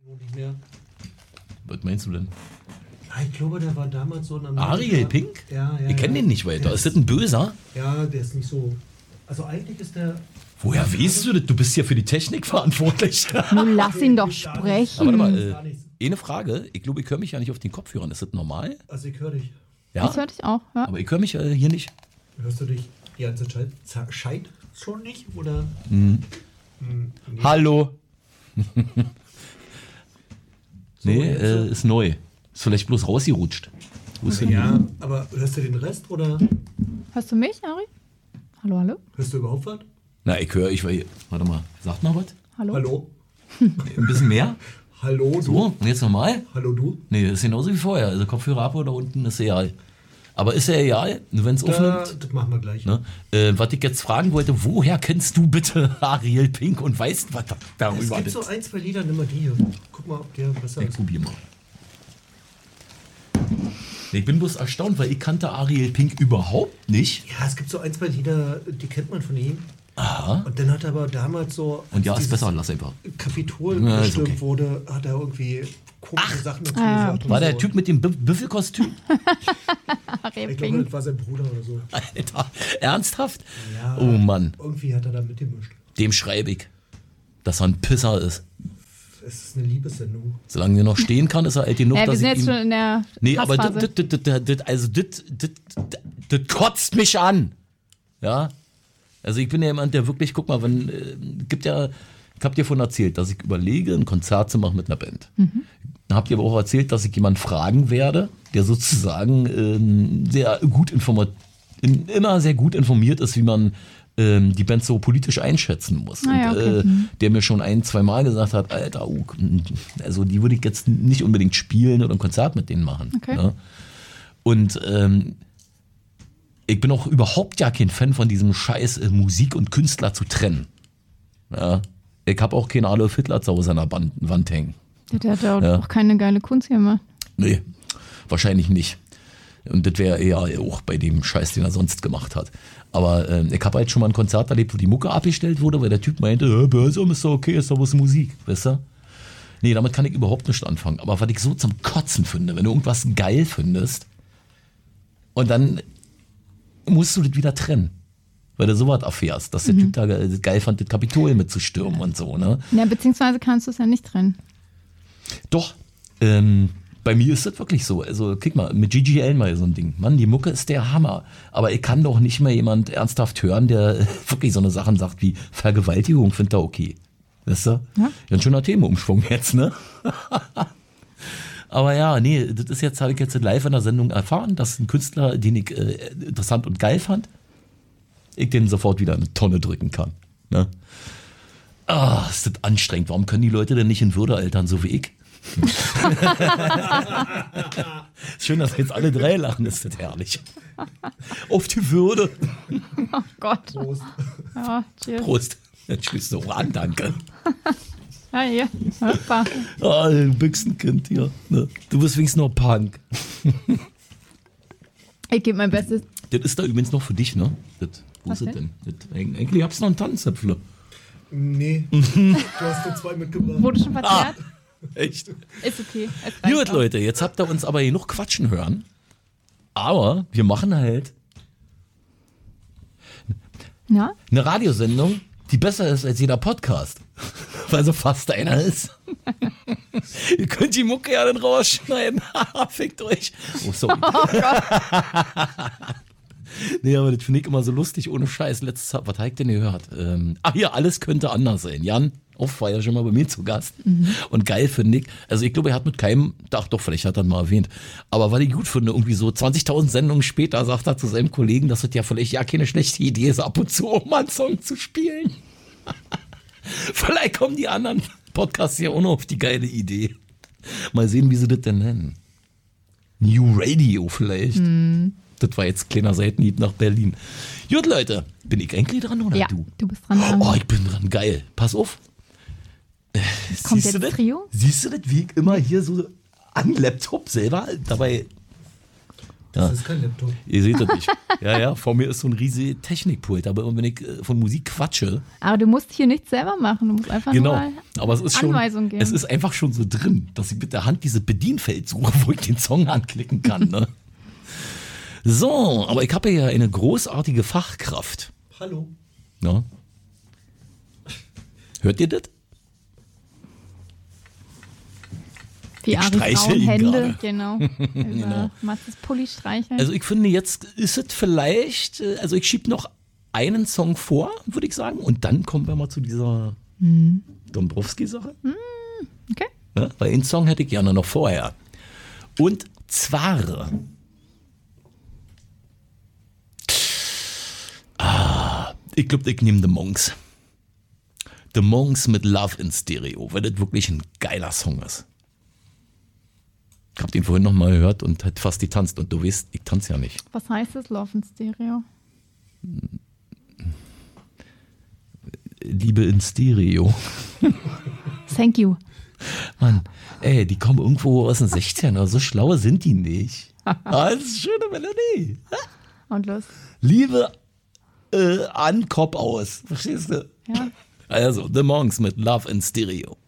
Nicht mehr. Was meinst du denn? Ja, ich glaube, der war damals so in Amerika. Ariel Pink? Ja. Ich kenne den nicht weiter. Ist das ein Böser? Ja, der ist nicht so... Also eigentlich ist der... Woher weißt du das? Du bist ja für die Technik verantwortlich. Nun lass ihn doch sprechen. Aber warte mal, eine Frage. Ich glaube, ich höre mich ja nicht auf den Kopfhörern. Ist das normal? Also ich höre dich. Ja? Ich höre dich auch, ja. Aber ich höre mich hier nicht. Hörst du dich die ganze Zeit schon nicht? Oder? Nee. Hallo. Nee, ist neu. Ist vielleicht bloß rausgerutscht. Wo ist denn? Ja, aber hörst du den Rest oder Hörst du mich, Ari? Hallo? hörst du überhaupt was? Na, ich höre, warte mal, sag mal was. Hallo? Ein bisschen mehr? Hallo, du? So, und jetzt nochmal? Hallo, du? Nee, das ist genauso wie vorher. Also Kopfhörer ab oder unten ist egal. Aber ist ja egal, wenn es aufnimmt. Das machen wir gleich. Ne? Was ich jetzt fragen wollte, woher kennst du bitte Ariel Pink und weißt, was Es darüber gibt ist? so ein, zwei Lieder, nimm mal die hier. Guck mal, ob der besser Ich ist. probier mal. Ich bin bloß erstaunt, weil ich kannte Ariel Pink überhaupt nicht. Ja, es gibt so ein, zwei Lieder, die kennt man von ihm. Aha. Und dann hat er aber damals so... Und ja, als ist dieses besser, lass einfach. Kapitol Ja, ist bestimmt okay. wurde, hat er irgendwie komische Sachen dazu gesagt. War und der so. Typ mit dem Büffelkostüm? Ari Ich glaube, Pink. das war sein Bruder oder so. Alter, ernsthaft? Ja, Oh Mann, irgendwie hat er da mitgemischt. dem schreibe ich, dass er ein Pisser ist. Es ist eine Liebessendung. Solange er noch stehen kann, ist er alt genug, Ja, wir dass sind ich jetzt ihm... schon in der Nee, aber Hassphase. das kotzt mich an. Ja? Also ich bin ja jemand, der wirklich, guck mal, ich hab dir davon erzählt, dass ich überlege, ein Konzert zu machen mit einer Band. Dann habt ihr aber auch erzählt, dass ich jemanden fragen werde, der sozusagen immer sehr gut informiert ist, wie man die Band so politisch einschätzen muss. Ah, ja, okay. Der mir schon 1-2 Mal gesagt hat, Alter, also die würde ich jetzt nicht unbedingt spielen oder ein Konzert mit denen machen. Okay. Ja? Und ich bin auch überhaupt ja kein Fan von diesem Scheiß, Musik und Künstler zu trennen. Ja? Ich habe auch keinen Adolf Hitler zu Hause an der Wand hängen. Der hat ja Ja. auch keine geile Kunst gemacht. Nee, wahrscheinlich nicht. Und das wäre eher auch bei dem Scheiß, den er sonst gemacht hat. Aber ich habe halt schon mal ein Konzert erlebt, wo die Mucke abgestellt wurde, weil der Typ meinte, Börsum ist doch okay, ist doch was Musik, weißt du? Nee, damit kann ich überhaupt nicht anfangen. Aber was ich so zum Kotzen finde, wenn du irgendwas geil findest und dann musst du das wieder trennen. Weil du sowas erfährst, dass der Typ da geil fand, das Kapitol mitzustürmen und so, ne? Ja, beziehungsweise kannst du es ja nicht trennen. Doch, bei mir ist das wirklich so. Also, guck mal, mit Gigi Elmer so ein Ding. Mann, die Mucke ist der Hammer. Aber ich kann doch nicht mehr jemand ernsthaft hören, der wirklich so eine Sachen sagt wie Vergewaltigung, findet er okay. Weißt du? Ja. Ein schöner Themenumschwung jetzt, ne? Aber ja, nee, das ist jetzt, habe ich jetzt live in der Sendung erfahren, dass ein Künstler, den ich interessant und geil fand, ich den sofort wieder eine Tonne drücken kann. Ne? Ah, ist das anstrengend. Warum können die Leute denn nicht in Würde altern, so wie ich? Schön, dass jetzt alle drei lachen, ist das herrlich. Auf die Würde. Oh Gott. Prost. Ja, cheers. Prost. Jetzt schließt du auch an, danke. Ja, hier. Hoppa. Ah, du Büchsenkind hier. Ne? Du bist wenigstens noch Punk. Ich gebe mein Bestes. Das ist da übrigens noch für dich, ne? Wo ist Was das denn? Eigentlich hab's noch einen Tanzäpfler. Nee, du hast nur 2 mitgebracht. Wurde schon verzerrt? Echt? Ist okay. Es reicht Gut, auch. Leute, jetzt habt ihr uns aber genug quatschen hören. Aber wir machen halt Ja? eine Radiosendung, die besser ist als jeder Podcast. Weil so fast einer ist. Ihr könnt die Mucke ja dann rausschneiden. Fickt euch. Oh, sorry. Nee, aber das finde ich immer so lustig, ohne Scheiß. Was habe ich denn gehört? Hier, alles könnte anders sein. Jan Off war ja schon mal bei mir zu Gast. Und geil finde ich, also ich glaube, er hat mit keinem, doch, vielleicht hat er mal erwähnt, aber was ich gut finde, irgendwie so 20.000 Sendungen später sagt er zu seinem Kollegen, dass es ja vielleicht ja keine schlechte Idee ist, ab und zu auch mal einen Song zu spielen. Vielleicht kommen die anderen Podcasts ja auch noch auf die geile Idee. Mal sehen, wie sie das denn nennen. New Radio vielleicht. Das war jetzt kleiner Seitenhieb nach Berlin. Gut, Leute, bin ich eigentlich dran oder Ja, du? du bist dran. Oh, ich bin dran, geil. Pass auf. Kommt Siehst du jetzt das? Trio? Siehst du das, wie ich immer hier so an Laptop selber dabei Das ist kein Laptop. Ihr seht das nicht. Ja, vor mir ist so ein riesiges Technikpult, aber wenn ich von Musik quatsche, Aber du musst hier nichts selber machen. Du musst einfach genau, nur aber es ist schon, Anweisungen geben. es ist einfach schon so drin, dass ich mit der Hand diese Bedienfeld suche, wo ich den Song anklicken kann. Ne? So, aber ich habe ja eine großartige Fachkraft. Hallo. Ja. Hört ihr das? Wie Ich Aris streichel grauen ihn Hände, gerade. genau. Über Matzes Pulli streicheln. Also ich finde, jetzt ist es vielleicht, also ich schiebe noch einen Song vor, würde ich sagen, und dann kommen wir mal zu dieser Dombrowski-Sache. Okay. Ja, weil einen Song hätte ich gerne noch vorher. Und zwar ich glaube, ich nehme The Monks. The Monks mit Love in Stereo, weil das wirklich ein geiler Song ist. Ich habe den vorhin nochmal gehört und hat fast getanzt. Und du weißt, ich tanze ja nicht. Was heißt das, Love in Stereo? Liebe in Stereo. Thank you. Mann, ey, die kommen irgendwo aus den 60ern, aber so schlaue sind die nicht. Das ist eine schöne Melodie. Und los. Liebe an Kopf aus. Verstehst du? Ja. Also, The Monks mit Love in Stereo.